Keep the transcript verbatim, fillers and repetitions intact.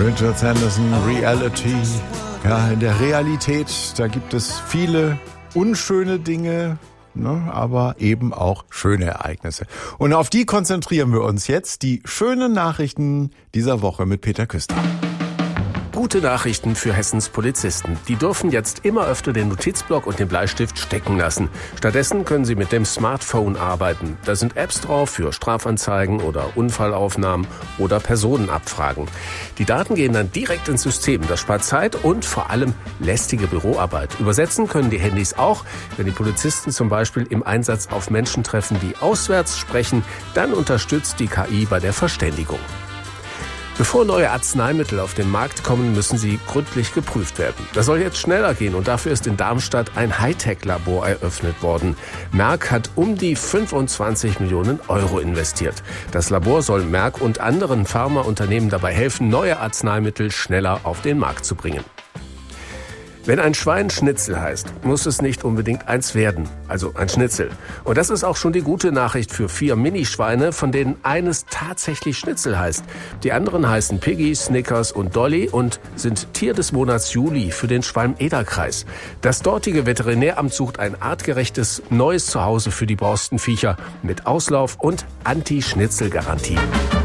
Richard Sanderson, Reality. Ja, in der Realität, da gibt es viele unschöne Dinge, ne, aber eben auch schöne Ereignisse. Und auf die konzentrieren wir uns jetzt. Die schönen Nachrichten dieser Woche mit Peter Küster. Gute Nachrichten für Hessens Polizisten. Die dürfen jetzt immer öfter den Notizblock und den Bleistift stecken lassen. Stattdessen können sie mit dem Smartphone arbeiten. Da sind Apps drauf für Strafanzeigen oder Unfallaufnahmen oder Personenabfragen. Die Daten gehen dann direkt ins System. Das spart Zeit und vor allem lästige Büroarbeit. Übersetzen können die Handys auch. Wenn die Polizisten zum Beispiel im Einsatz auf Menschen treffen, die auswärts sprechen, dann unterstützt die K I bei der Verständigung. Bevor neue Arzneimittel auf den Markt kommen, müssen sie gründlich geprüft werden. Das soll jetzt schneller gehen und dafür ist in Darmstadt ein Hightech-Labor eröffnet worden. Merck hat um die fünfundzwanzig Millionen Euro investiert. Das Labor soll Merck und anderen Pharmaunternehmen dabei helfen, neue Arzneimittel schneller auf den Markt zu bringen. Wenn ein Schwein Schnitzel heißt, muss es nicht unbedingt eins werden, also ein Schnitzel. Und das ist auch schon die gute Nachricht für vier Minischweine, von denen eines tatsächlich Schnitzel heißt. Die anderen heißen Piggy, Snickers und Dolly und sind Tier des Monats Juli für den Schwalm-Eder-Kreis. Das dortige Veterinäramt sucht ein artgerechtes, neues Zuhause für die Borstenviecher mit Auslauf und Anti-Schnitzel-Garantie.